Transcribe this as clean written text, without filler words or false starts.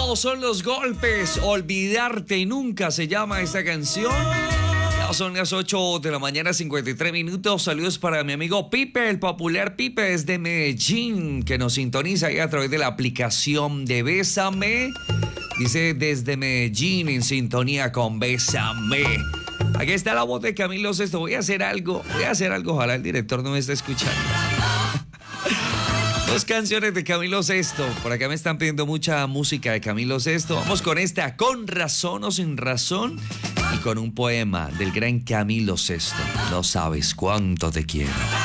Todos son los golpes. Olvidarte nunca se llama esta canción. Ya son las 8 de la mañana, 53 minutos. Saludos para mi amigo Pipe, el popular Pipe desde Medellín, que nos sintoniza ahí a través de la aplicación de Bésame. Dice desde Medellín en sintonía con Bésame. Aquí está la voz de Camilo Sesto. Voy a hacer algo. Ojalá el director no me esté escuchando. Dos canciones de Camilo Sesto. Por acá me están pidiendo mucha música de Camilo Sesto. Vamos con esta, Con razón o sin razón. Y con un poema del gran Camilo Sesto. No sabes cuánto te quiero.